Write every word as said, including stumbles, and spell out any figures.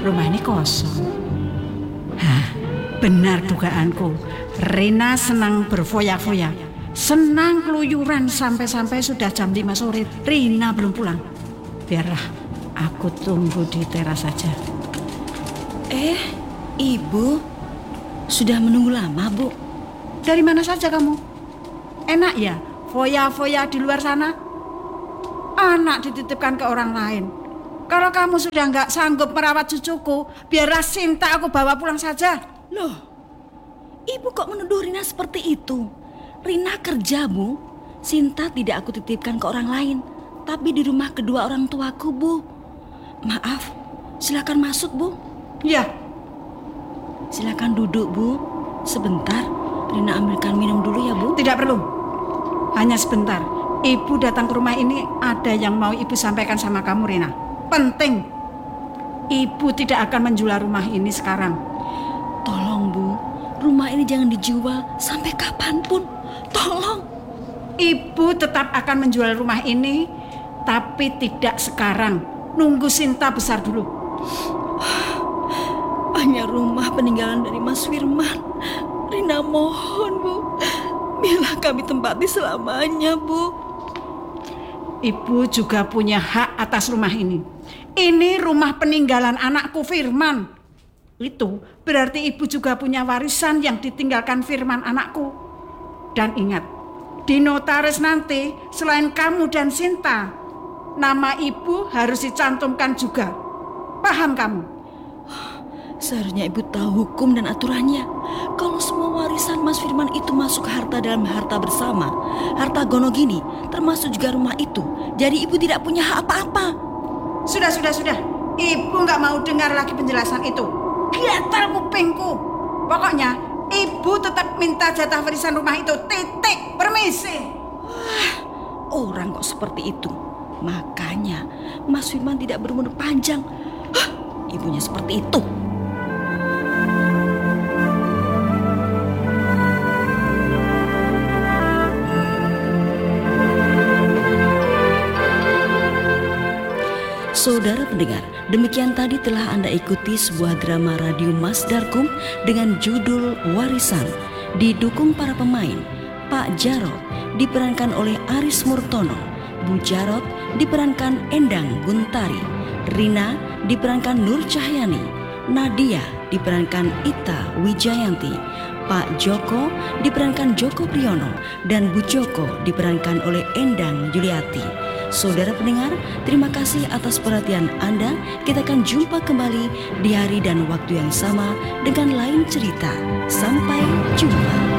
rumah ini kosong. Hah, benar dugaanku. Rina senang berfoya-foya, senang keluyuran sampai-sampai sudah jam lima sore. Rina belum pulang. Biarlah aku tunggu di teras saja. Eh, Ibu sudah menunggu lama, Bu. Dari mana saja kamu? Enak ya foya-foya di luar sana? Anak dititipkan ke orang lain. Kalau kamu sudah nggak sanggup merawat cucuku, biarlah Sinta aku bawa pulang saja. Loh, Ibu kok menuduh Rina seperti itu? Rina kerja, Bu. Sinta tidak aku titipkan ke orang lain, tapi di rumah kedua orang tuaku, Bu. Maaf, silakan masuk, Bu. Ya. Silakan duduk, Bu. Sebentar, Rina ambilkan minum dulu ya, Bu. Tidak perlu. Hanya sebentar. Ibu datang ke rumah ini, ada yang mau Ibu sampaikan sama kamu, Rina. Penting. Ibu tidak akan menjual rumah ini sekarang. Tolong, Bu. Rumah ini jangan dijual sampai kapanpun. Tolong. Ibu tetap akan menjual rumah ini, tapi tidak sekarang. Nunggu Sinta besar dulu. Hanya rumah peninggalan dari Mas Firman. Rina mohon, Bu. Biarlah kami tempati selamanya, Bu. Ibu juga punya hak atas rumah ini. Ini rumah peninggalan anakku Firman. Itu berarti ibu juga punya warisan yang ditinggalkan Firman anakku. Dan ingat, di notaris nanti selain kamu dan Sinta, nama ibu harus dicantumkan juga. Paham kamu? Seharusnya Ibu tahu hukum dan aturannya. Kalau semua warisan Mas Firman itu masuk harta dalam harta bersama, harta Gonogini, termasuk juga rumah itu, jadi Ibu tidak punya hak apa-apa. Sudah, sudah, sudah. Ibu nggak mau dengar lagi penjelasan itu. Gatal kupingku. Pokoknya Ibu tetap minta jatah warisan rumah itu. Titik. Permisi. Wah, orang kok seperti itu. Makanya Mas Firman tidak berumur panjang. Hah, ibunya seperti itu. Saudara pendengar, demikian tadi telah Anda ikuti sebuah drama radio Mas Darkum dengan judul Warisan. Didukung para pemain, Pak Jarot diperankan oleh Aris Murtono, Bu Jarot diperankan Endang Guntari, Rina diperankan Nur Cahyani, Nadia diperankan Ita Wijayanti, Pak Joko diperankan Joko Priyono, dan Bu Joko diperankan oleh Endang Yuliati. Saudara pendengar, terima kasih atas perhatian Anda. Kita akan jumpa kembali di hari dan waktu yang sama dengan lain cerita. Sampai jumpa.